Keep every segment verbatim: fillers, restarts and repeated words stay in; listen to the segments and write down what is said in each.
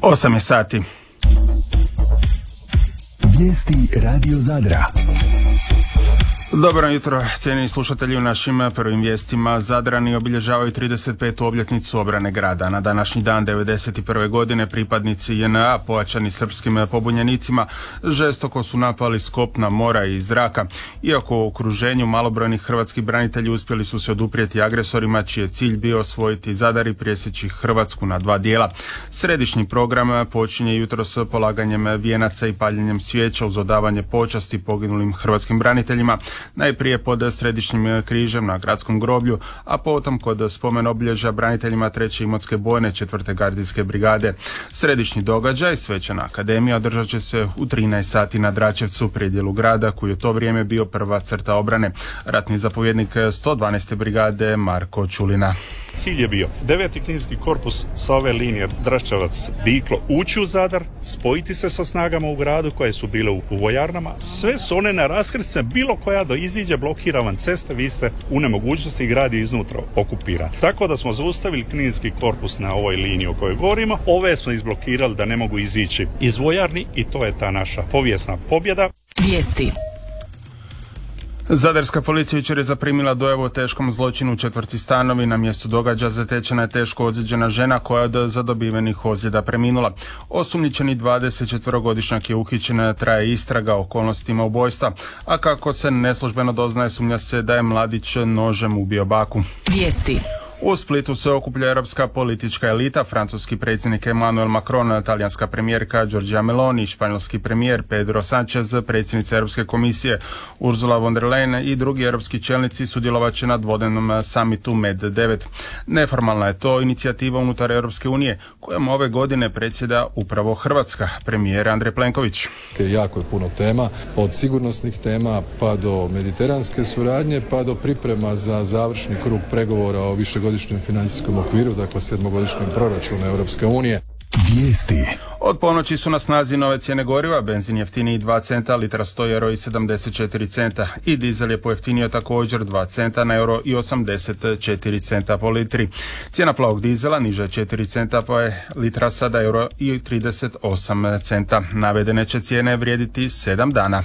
osam je sati. Vijesti Radio Zadra. Dobro jutro, cijenjeni slušatelji. U našim prvim vijestima. Zadrani obilježavaju trideset petu obljetnicu obrane grada. Na današnji dan devedeset prve godine pripadnici J N A, pojačani srpskim pobunjenicima, žestoko su napali s kopna, mora i zraka. Iako u okruženju malobrojnih hrvatskih branitelji uspjeli su se oduprijeti agresorima, čiji je cilj bio osvojiti Zadar i presjeći Hrvatsku na dva dijela. Središnji program počinje jutro s polaganjem vijenaca i paljenjem svijeća uz odavanje počasti poginulim hrvatskim braniteljima. Najprije pod Središnjim križem na gradskom groblju, a potom kod spomen obilježja braniteljima treće Imotske bojne četvrte gardijske brigade. Središnji događaj, svečana akademija, održat će se u trinaest sati na Dračevcu, predjelu grada, koji u to vrijeme bio prva crta obrane. Ratni zapovjednik sto dvanaeste brigade Marko Čulina. Cilj je bio deveti kninski korpus sa ove linije Dračevac-Diklo ući u Zadar, spojiti se sa snagama u gradu koje su bile u, u vojarnama. Sve su one na raskrsce, bilo koja do iziđe blokira vam ceste, vi ste u nemogućnosti i grad je iznutra okupiran. Tako da smo zaustavili kninski korpus na ovoj liniji o kojoj govorimo. Ove smo izblokirali da ne mogu izići iz vojarni i to je ta naša povijesna pobjeda. Vijesti. Zadarska policija jučer je zaprimila dojavu o teškom zločinu u četvrti Stanovi. Na mjestu događaja zatečena je teško ozlijeđena žena koja je od zadobivenih ozljeda preminula. Osumnjičeni dvadesetčetverogodišnjak je uhićen, traje istraga o okolnostima ubojstva, a kako se neslužbeno doznaje, sumnja se da je mladić nožem ubio baku. Vijesti. U Splitu se okuplja europska politička elita. Francuski predsjednik Emmanuel Macron, talijanska premijerka Giorgia Meloni, španjolski premijer Pedro Sanchez, predsjednica Europske komisije Ursula von der Leyen i drugi europski čelnici sudjelovat će na dvodnevnom samitu Med devet. Neformalna je to inicijativa unutar Europske unije kojom ove godine predsjeda upravo Hrvatska. Premijer Andrej Plenković. Jako je puno tema, od sigurnosnih tema pa do mediteranske suradnje, pa do priprema za završni krug pregovora o višegodišnjem financijskom okviru, dakle sedmogodišnjem proračunu Europske unije. Vijesti. Od ponoći su na snazi nove cijene goriva. Benzin jeftiniji dva centa, litra sto euro i sedamdeset četiri centa. I dizel je pojeftinio također dva centa na euro i osamdeset četiri centa po litri. Cijena plavog dizela niža četiri centa pa je litra sada euro i trideset osam centa. Navedene će cijene vrijediti sedam dana.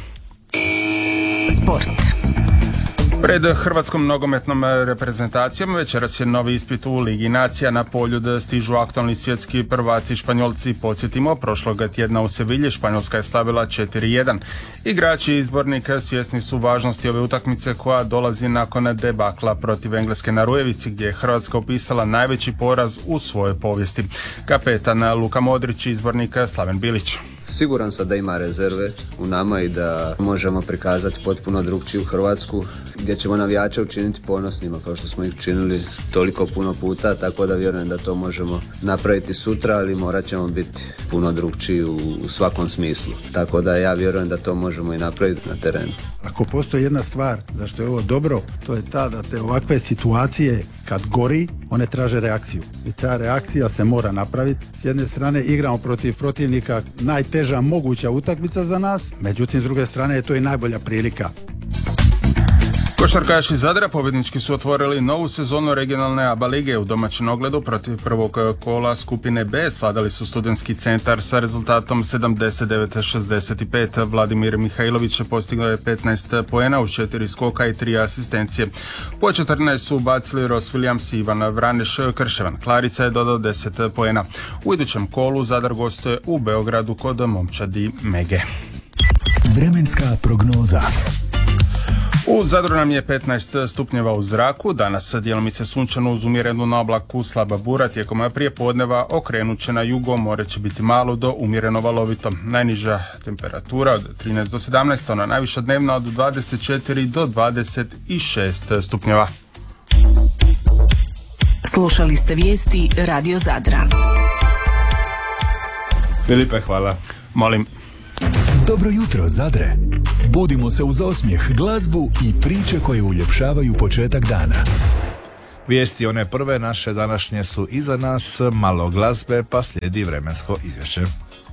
Sport. Pred hrvatskom nogometnom reprezentacijom večeras je novi ispit u Ligi nacija. Na poljud stižu aktualni svjetski prvaci Španjolci. Podsjetimo, prošlog tjedna u Sevilji Španjolska je slavila četiri jedan. Igrači izbornika svjesni su važnosti ove utakmice koja dolazi nakon debakla protiv Engleske na Rujevici, gdje je Hrvatska upisala najveći poraz u svojoj povijesti. Kapetan Luka Modrić i izbornika Slaven Bilić. Siguran sam da ima rezerve u nama i da možemo prikazati potpuno drugčiju Hrvatsku, gdje ćemo navijače učiniti ponosnima kao što smo ih učinili toliko puno puta, tako da vjerujem da to možemo napraviti sutra, ali morat ćemo biti puno drugčiji u, u svakom smislu. Tako da ja vjerujem da to možemo i napraviti na terenu. Ako postoji jedna stvar zašto je ovo dobro, to je ta da te ovakve situacije kad gori, one traže reakciju. I ta reakcija se mora napraviti. S jedne strane igramo protiv protivnika, najteža moguća utakmica za nas, međutim s druge strane je to i najbolja prilika. Košarkaši Zadra pobjednički su otvorili novu sezonu regionalne A B A lige. U domaćem ogledu protiv prvog kola skupine B svladali su Studentski centar sa rezultatom sedamdeset devet šezdeset pet. Vladimir Mihajlović postigao je petnaest poena uz četiri skoka i tri asistencije. Po četrnaest su ubacili Ross Williams i Ivan Vraneš. Krševan Klarica je dodao deset poena. U idućem kolu Zadar gostuje u Beogradu kod momčadi Mege. Vremenska prognoza. U Zadru nam je petnaest stupnjeva u zraku, danas djelomice sunčano uz umjerenu na oblaku, slaba bura, tijekom prijepodneva okrenut će na jugo, more će biti malo do umjereno valovito. Najniža temperatura od trinaest do sedamnaest, ona najviša dnevna od dvadeset četiri do dvadeset šest stupnjeva. Slušali ste vijesti Radio Zadra. Filipe, hvala. Molim. Dobro jutro, Zadre. Budimo se uz osmijeh, glazbu i priče koje uljepšavaju početak dana. Vijesti one prve naše današnje su iza nas, malo glazbe pa slijedi vremensko izvješće.